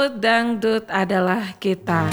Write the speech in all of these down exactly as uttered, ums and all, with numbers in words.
Dangdut adalah kita.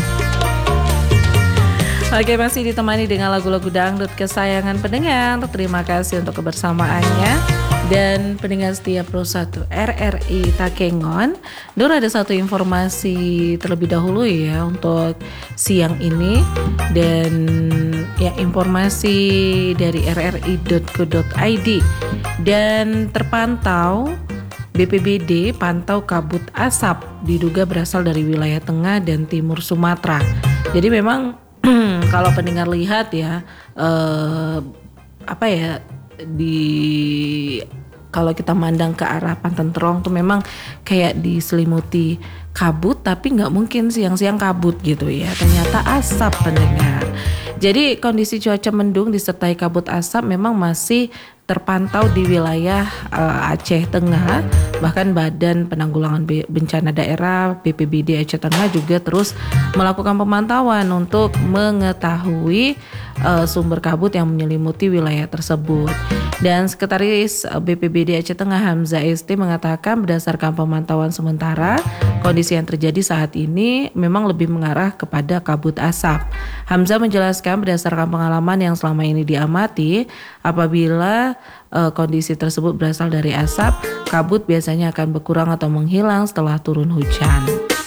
Oke, masih ditemani dengan lagu-lagu dangdut kesayangan pendengar. Terima kasih untuk kebersamaannya. Dan pendengar setia Pro satu R R I Takengon. Nur ada satu informasi terlebih dahulu ya untuk siang ini. Dan ya informasi dari r r i dot co dot i d. Dan terpantau B P B D pantau kabut asap diduga berasal dari wilayah tengah dan timur Sumatera. Jadi memang kalau pendengar lihat ya eh, apa ya di kalau kita mandang ke arah Panten Terong tuh memang kayak diselimuti kabut, tapi nggak mungkin siang-siang kabut gitu ya. Ternyata asap pendengar. Jadi kondisi cuaca mendung disertai kabut asap memang masih terpantau di wilayah uh, Aceh Tengah. Bahkan Badan Penanggulangan Bencana Daerah B P B D Aceh Tengah juga terus melakukan pemantauan untuk mengetahui uh, sumber kabut yang menyelimuti wilayah tersebut. Dan Sekretaris B P B D Aceh Tengah Hamzah S T mengatakan berdasarkan pemantauan sementara kondisi yang terjadi saat ini memang lebih mengarah kepada kabut asap. Hamzah menjelaskan berdasarkan pengalaman yang selama ini diamati, apabila uh, kondisi tersebut berasal dari asap, kabut biasanya akan berkurang atau menghilang setelah turun hujan.